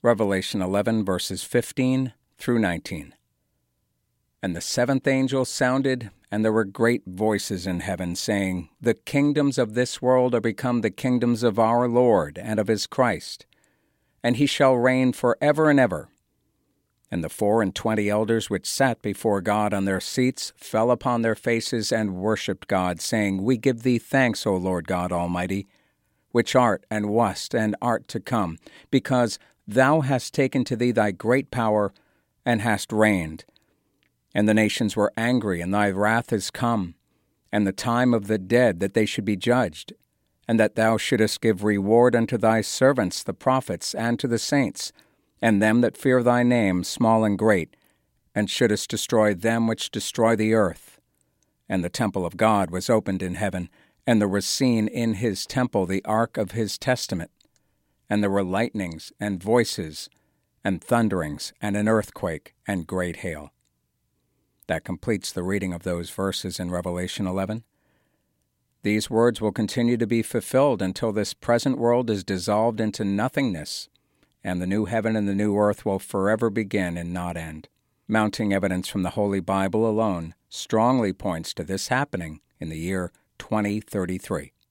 Revelation 11, verses 15 through 19. And the seventh angel sounded, and there were great voices in heaven, saying, The kingdoms of this world are become the kingdoms of our Lord and of his Christ, and he shall reign forever and ever. And the 24 elders which sat before God on their seats fell upon their faces and worshipped God, saying, We give thee thanks, O Lord God Almighty, which art and wast and art to come, because thou hast taken to thee thy great power, and hast reigned. And the nations were angry, and thy wrath is come, and the time of the dead that they should be judged, and that thou shouldest give reward unto thy servants the prophets, and to the saints, and them that fear thy name, small and great, and shouldest destroy them which destroy the earth. And the temple of God was opened in heaven, and there was seen in his temple the ark of his testament. And there were lightnings, and voices, and thunderings, and an earthquake, and great hail. That completes the reading of those verses in Revelation 11. These words will continue to be fulfilled until this present world is dissolved into nothingness, and the new heaven and the new earth will forever begin and not end. Mounting evidence from the Holy Bible alone strongly points to this happening in the year 2033.